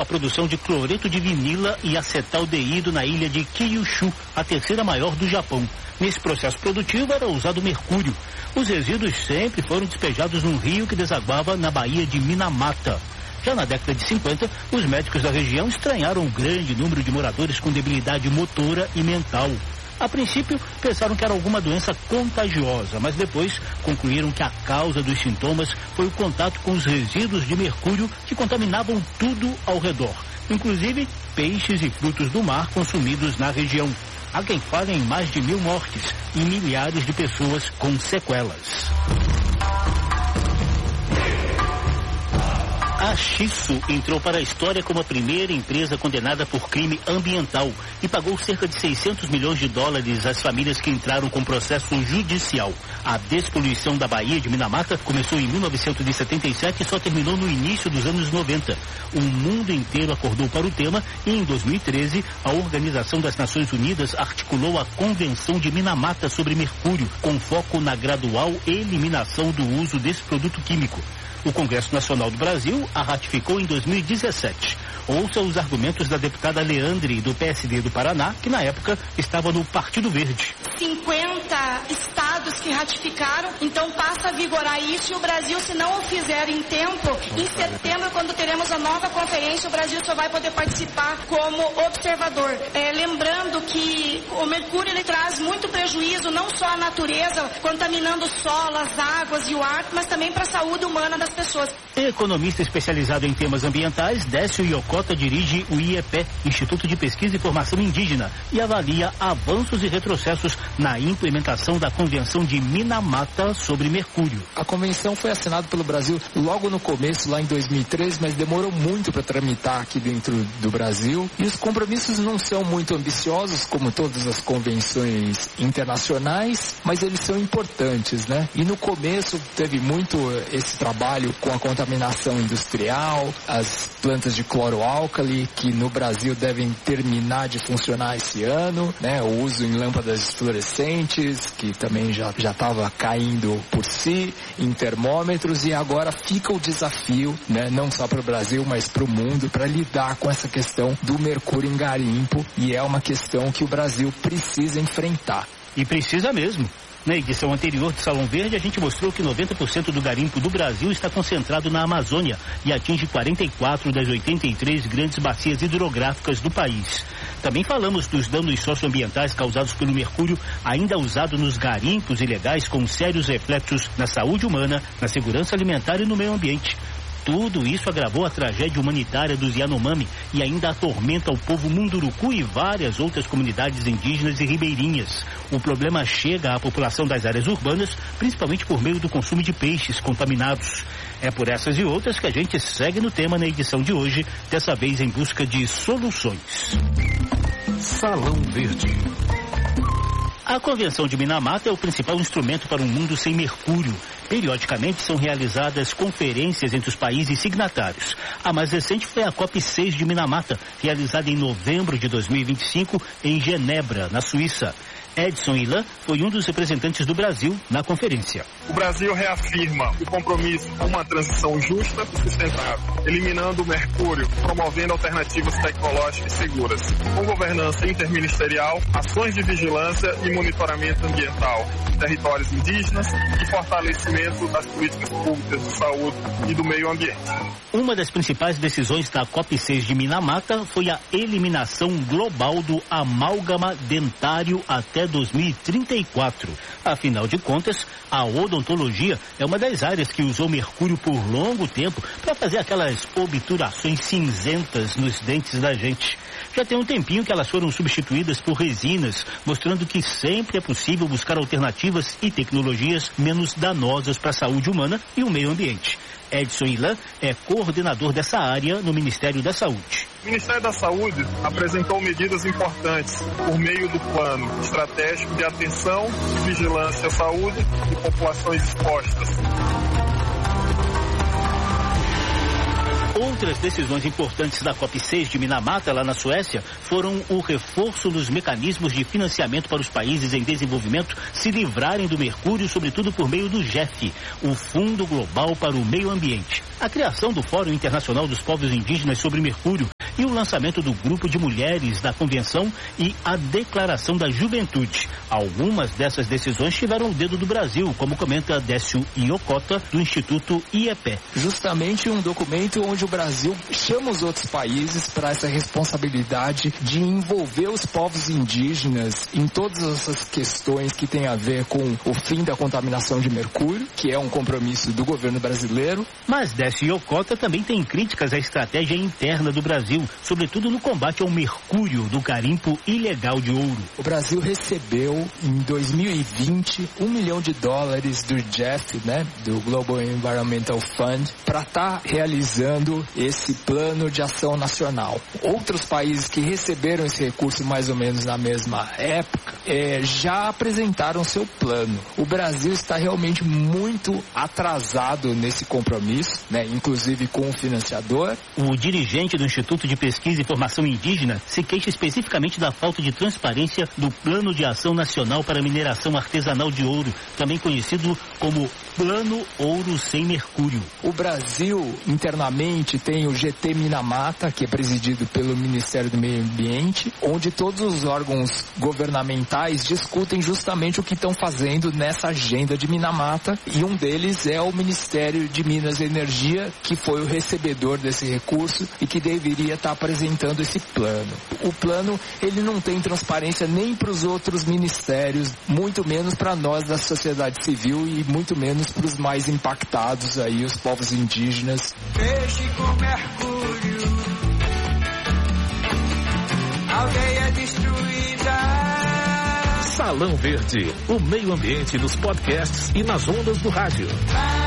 a produção de cloreto de vinila e acetaldeído na ilha de Kyushu, a terceira maior do Japão. Nesse processo produtivo era usado mercúrio. Os resíduos sempre foram despejados num rio que desaguava na Baía de Minamata. Já na década de 50, os médicos da região estranharam o grande número de moradores com debilidade motora e mental. A princípio, pensaram que era alguma doença contagiosa, mas depois concluíram que a causa dos sintomas foi o contato com os resíduos de mercúrio que contaminavam tudo ao redor, inclusive peixes e frutos do mar consumidos na região. Há quem fale em mais de 1.000 mortes e milhares de pessoas com sequelas. A Shiso entrou para a história como a primeira empresa condenada por crime ambiental e pagou cerca de $600 milhões às famílias que entraram com processo judicial. A despoluição da Baía de Minamata começou em 1977 e só terminou no início dos anos 90. O mundo inteiro acordou para o tema e em 2013 a Organização das Nações Unidas articulou a Convenção de Minamata sobre mercúrio, com foco na gradual eliminação do uso desse produto químico. O Congresso Nacional do Brasil a ratificou em 2017. Ouça os argumentos da deputada Leandre, do PSD do Paraná, que na época estava no Partido Verde. 50 estados que ratificaram, então passa a vigorar isso e o Brasil, se não o fizer em tempo, em setembro, quando teremos a nova conferência, o Brasil só vai poder participar como observador. Lembrando que o mercúrio ele traz muito prejuízo, não só à natureza, contaminando o solo, as águas e o ar, mas também para a saúde humana das pessoas. Economista especializado em temas ambientais, Décio Iocota dirige o IEPE, Instituto de Pesquisa e Formação Indígena, e avalia avanços e retrocessos na implementação da Convenção de Minamata sobre mercúrio. A convenção foi assinada pelo Brasil logo no começo, lá em 2013, mas demorou muito para tramitar aqui dentro do Brasil. E os compromissos não são muito ambiciosos, como todas as convenções internacionais, mas eles são importantes, né? E no começo teve muito esse trabalho com a contaminação industrial, as plantas de cloroálcali, que no Brasil devem terminar de funcionar esse ano, né? O uso em lâmpadas fluorescentes, que também já estava caindo por si, em termômetros, e agora fica o desafio, né? Não só para o Brasil, mas para o mundo, para lidar com essa questão do mercúrio em garimpo, e é uma questão que o Brasil precisa enfrentar. E precisa mesmo. Na edição anterior do Salão Verde, a gente mostrou que 90% do garimpo do Brasil está concentrado na Amazônia e atinge 44 das 83 grandes bacias hidrográficas do país. Também falamos dos danos socioambientais causados pelo mercúrio ainda usado nos garimpos ilegais, com sérios reflexos na saúde humana, na segurança alimentar e no meio ambiente. Tudo isso agravou a tragédia humanitária dos Yanomami e ainda atormenta o povo Munduruku e várias outras comunidades indígenas e ribeirinhas. O problema chega à população das áreas urbanas, principalmente por meio do consumo de peixes contaminados. É por essas e outras que a gente segue no tema na edição de hoje, dessa vez em busca de soluções. Salão Verde. A Convenção de Minamata é o principal instrumento para um mundo sem mercúrio. Periodicamente são realizadas conferências entre os países signatários. A mais recente foi a COP6 de Minamata, realizada em novembro de 2025 em Genebra, na Suíça. Edson Ilan foi um dos representantes do Brasil na conferência. O Brasil reafirma o compromisso com uma transição justa e sustentável, eliminando o mercúrio, promovendo alternativas tecnológicas seguras, com governança interministerial, ações de vigilância e monitoramento ambiental em territórios indígenas e fortalecimento das políticas públicas de saúde e do meio ambiente. Uma das principais decisões da COP6 de Minamata foi a eliminação global do amálgama dentário até 2034. Afinal de contas, a odontologia é uma das áreas que usou mercúrio por longo tempo para fazer aquelas obturações cinzentas nos dentes da gente. Já tem um tempinho que elas foram substituídas por resinas, mostrando que sempre é possível buscar alternativas e tecnologias menos danosas para a saúde humana e o meio ambiente. Edson Ilan é coordenador dessa área no Ministério da Saúde. O Ministério da Saúde apresentou medidas importantes por meio do Plano Estratégico de Atenção e Vigilância à Saúde de Populações Expostas. Outras decisões importantes da COP6 de Minamata, lá na Suécia, foram o reforço dos mecanismos de financiamento para os países em desenvolvimento se livrarem do mercúrio, sobretudo por meio do GEF, o Fundo Global para o Meio Ambiente. A criação do Fórum Internacional dos Povos Indígenas sobre Mercúrio e o lançamento do grupo de mulheres da convenção e a declaração da juventude. Algumas dessas decisões tiveram o dedo do Brasil, como comenta Décio Iocota, do Instituto IEPE. Justamente um documento onde o Brasil chama os outros países para essa responsabilidade de envolver os povos indígenas em todas essas questões que têm a ver com o fim da contaminação de mercúrio, que é um compromisso do governo brasileiro. Mas Décio Iocota também tem críticas à estratégia interna do Brasil, sobretudo no combate ao mercúrio do garimpo ilegal de ouro. O Brasil recebeu em 2020 $1 milhão do GEF, do Global Environmental Fund, para estar realizando esse plano de ação nacional. Outros países que receberam esse recurso mais ou menos na mesma época já apresentaram seu plano. O Brasil está realmente muito atrasado nesse compromisso, inclusive com o financiador. O dirigente do Instituto de Pesquisa e Formação Indígena se queixa especificamente da falta de transparência do Plano de Ação Nacional para a Mineração Artesanal de Ouro, também conhecido como Plano Ouro Sem Mercúrio. O Brasil, internamente, tem o GT Minamata, que é presidido pelo Ministério do Meio Ambiente, onde todos os órgãos governamentais discutem justamente o que estão fazendo nessa agenda de Minamata, e um deles é o Ministério de Minas e Energia, que foi o recebedor desse recurso e que deveria estar apresentando esse plano. O plano, ele não tem transparência nem para os outros ministérios, muito menos para nós da sociedade civil e muito menos para os mais impactados aí, os povos indígenas. Peixe com mercúrio, aldeia destruída. Salão Verde, o meio ambiente nos podcasts e nas ondas do rádio.